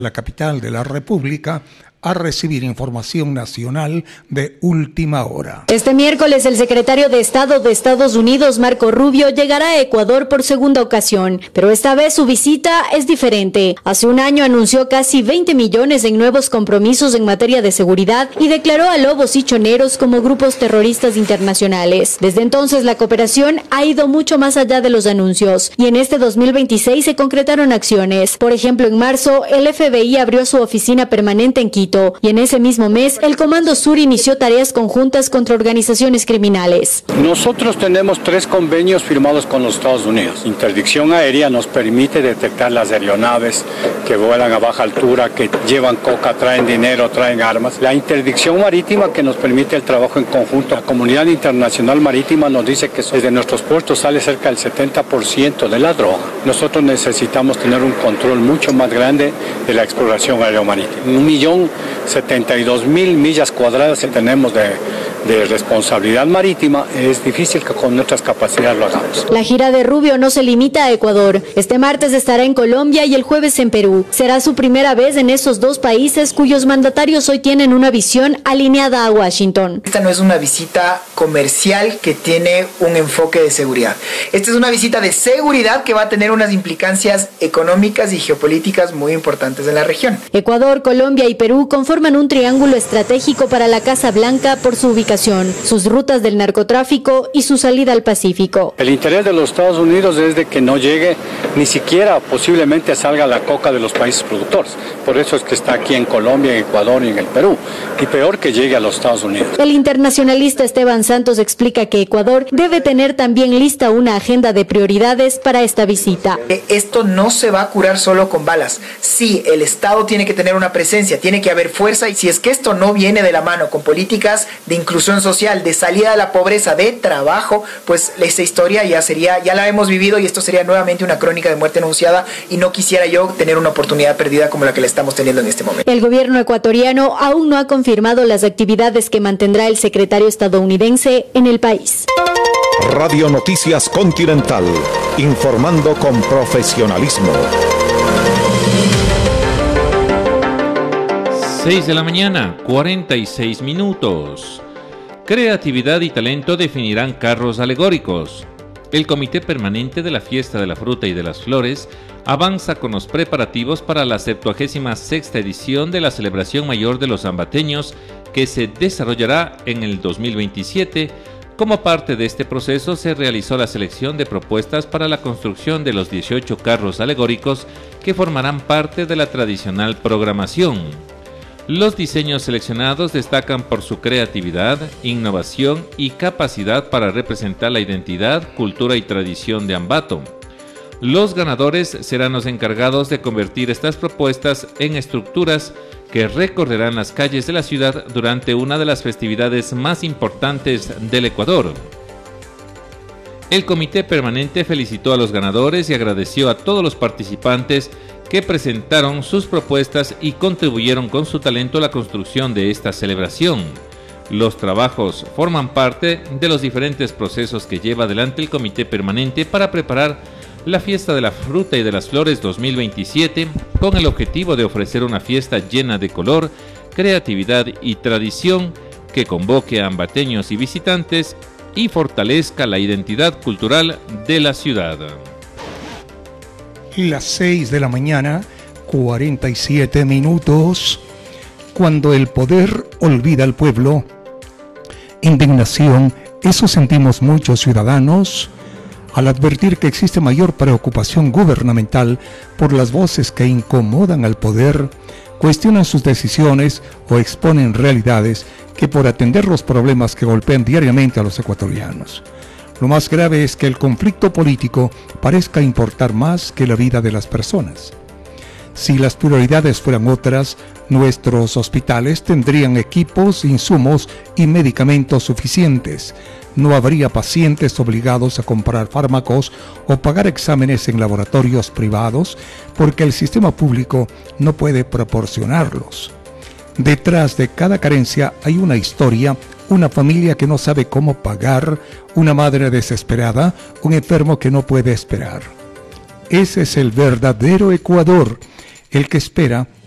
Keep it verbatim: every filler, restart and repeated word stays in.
la capital de la República, a recibir información nacional de última hora. Este miércoles el secretario de Estado de Estados Unidos, Marco Rubio, llegará a Ecuador por segunda ocasión, pero esta vez su visita es diferente. Hace un año anunció casi veinte millones en nuevos compromisos en materia de seguridad y declaró a lobos y choneros como grupos terroristas internacionales. Desde entonces la cooperación ha ido mucho más allá de los anuncios y en este dos mil veintiséis se concretaron acciones. Por ejemplo, en marzo el F B I abrió su oficina permanente en Quito y en ese mismo mes el Comando Sur inició tareas conjuntas contra organizaciones criminales. Nosotros tenemos tres convenios firmados con los Estados Unidos. Interdicción aérea nos permite detectar las aeronaves que vuelan a baja altura, que llevan coca, traen dinero, traen armas. La interdicción marítima que nos permite el trabajo en conjunto. La comunidad internacional marítima nos dice que desde nuestros puertos sale cerca del setenta por ciento de la droga. Nosotros necesitamos tener un control mucho más grande de la exploración aeromarítima. Un millón setenta y dos mil millas cuadradas que tenemos de, de responsabilidad marítima. Es difícil que con nuestras capacidades lo hagamos. La gira de Rubio no se limita a Ecuador. Este martes estará en Colombia y el jueves en Perú. Será su primera vez en esos dos países cuyos mandatarios hoy tienen una visión alineada a Washington. Esta no es una visita comercial que tiene un enfoque de seguridad. Esta es una visita de seguridad que va a tener unas implicancias económicas y geopolíticas muy importantes en la región. Ecuador, Colombia y Perú conforman un triángulo estratégico para la Casa Blanca por su ubicación, sus rutas del narcotráfico y su salida al Pacífico. El interés de los Estados Unidos es de que no llegue, ni siquiera posiblemente salga la coca de los países productores. Por eso es que está aquí en Colombia, en Ecuador y en el Perú. Y peor que llegue a los Estados Unidos. El internacionalista Esteban Santos explica que Ecuador debe tener también lista una agenda de prioridades para esta visita. Esto no se va a curar solo con balas. Sí, el Estado tiene que tener una presencia, tiene que haber fuerza, y si es que esto no viene de la mano con políticas de inclusión social, de salida de la pobreza, de trabajo, pues esa historia ya sería, ya la hemos vivido y esto sería nuevamente una crónica de muerte anunciada, y no quisiera yo tener una oportunidad perdida como la que le estamos teniendo en este momento. El gobierno ecuatoriano aún no ha confirmado las actividades que mantendrá el secretario estadounidense en el país. Radio Noticias Continental, informando con profesionalismo. seis de la mañana, cuarenta y seis minutos. Creatividad y talento definirán carros alegóricos. El Comité Permanente de la Fiesta de la Fruta y de las Flores avanza con los preparativos para la septuagésima sexta edición de la celebración mayor de los ambateños, que se desarrollará en el dos mil veintisiete. Como parte de este proceso se realizó la selección de propuestas para la construcción de los dieciocho carros alegóricos que formarán parte de la tradicional programación. Los diseños seleccionados destacan por su creatividad, innovación y capacidad para representar la identidad, cultura y tradición de Ambato. Los ganadores serán los encargados de convertir estas propuestas en estructuras que recorrerán las calles de la ciudad durante una de las festividades más importantes del Ecuador. El Comité Permanente felicitó a los ganadores y agradeció a todos los participantes que presentaron sus propuestas y contribuyeron con su talento a la construcción de esta celebración. Los trabajos forman parte de los diferentes procesos que lleva adelante el Comité Permanente para preparar la Fiesta de la Fruta y de las Flores dos mil veintisiete, con el objetivo de ofrecer una fiesta llena de color, creatividad y tradición que convoque a ambateños y visitantes y fortalezca la identidad cultural de la ciudad. Las seis de la mañana, cuarenta y siete minutos. Cuando el poder olvida al pueblo, indignación, eso sentimos muchos ciudadanos al advertir que existe mayor preocupación gubernamental por las voces que incomodan al poder, cuestionan sus decisiones o exponen realidades que por atender los problemas que golpean diariamente a los ecuatorianos. Lo más grave es que el conflicto político parezca importar más que la vida de las personas. Si las prioridades fueran otras, nuestros hospitales tendrían equipos, insumos y medicamentos suficientes. No habría pacientes obligados a comprar fármacos o pagar exámenes en laboratorios privados porque el sistema público no puede proporcionarlos. Detrás de cada carencia hay una historia, una familia que no sabe cómo pagar, una madre desesperada, un enfermo que no puede esperar. Ese es el verdadero Ecuador, el que espera